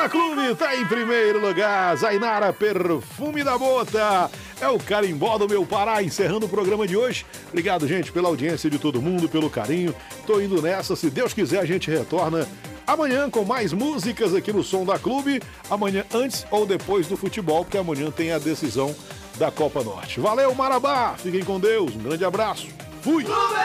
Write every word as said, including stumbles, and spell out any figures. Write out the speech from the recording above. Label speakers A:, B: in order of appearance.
A: da Clube tá em primeiro lugar. Zainara, perfume da bota. É o Carimbó do Meu Pará, encerrando o programa de hoje. Obrigado, gente, pela audiência de todo mundo, pelo carinho. Tô indo nessa. Se Deus quiser, a gente retorna amanhã com mais músicas aqui no Som da Clube. Amanhã antes ou depois do futebol, porque amanhã tem a decisão da Copa Norte. Valeu, Marabá. Fiquem com Deus. Um grande abraço. Fui.